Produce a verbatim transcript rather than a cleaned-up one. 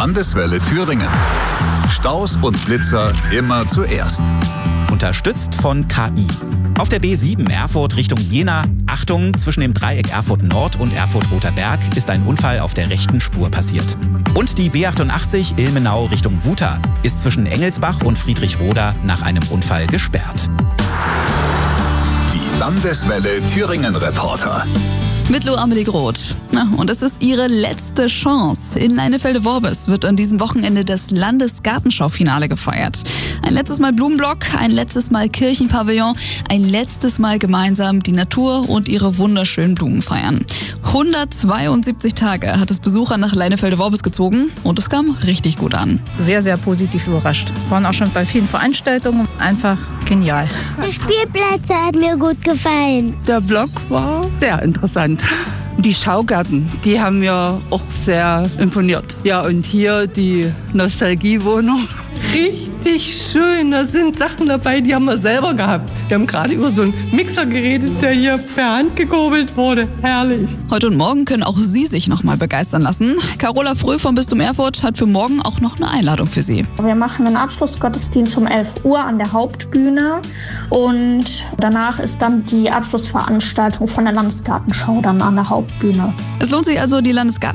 Landeswelle Thüringen. Staus und Blitzer immer zuerst. Unterstützt von K I. Auf der B sieben Erfurt Richtung Jena. Achtung, zwischen dem Dreieck Erfurt Nord und Erfurt Roter Berg ist ein Unfall auf der rechten Spur passiert. Und die B achtundachtzig Ilmenau Richtung Wuta ist zwischen Engelsbach und Friedrichroda nach einem Unfall gesperrt. Die Landeswelle Thüringen Reporter. Mit Lo Amelie Groth. Na, und es ist ihre letzte Chance. In Leinefelde-Worbis wird an diesem Wochenende das Landesgartenschau-Finale gefeiert. Ein letztes Mal Blumenblock, ein letztes Mal Kirchenpavillon, ein letztes Mal gemeinsam die Natur und ihre wunderschönen Blumen feiern. hundertzweiundsiebzig Tage hat es Besucher nach Leinefelde-Worbis gezogen und es kam richtig gut an. Sehr, sehr positiv überrascht. Waren auch schon bei vielen Veranstaltungen. Einfach genial. Die Spielplätze hat mir gut gefallen. Der Block war sehr interessant. Die Schaugärten, die haben mir auch sehr imponiert. Ja, und hier die Nostalgiewohnung. Richtig schön, da sind Sachen dabei, die haben wir selber gehabt. Wir haben gerade über so einen Mixer geredet, der hier per Hand gekurbelt wurde. Herrlich. Heute und morgen können auch Sie sich noch mal begeistern lassen. Carola Fröh vom Bistum Erfurt hat für morgen auch noch eine Einladung für Sie. Wir machen einen Abschlussgottesdienst um elf Uhr an der Hauptbühne und danach ist dann die Abschlussveranstaltung von der Landesgartenschau dann an der Hauptbühne. Es lohnt sich also, die Landesgartenschau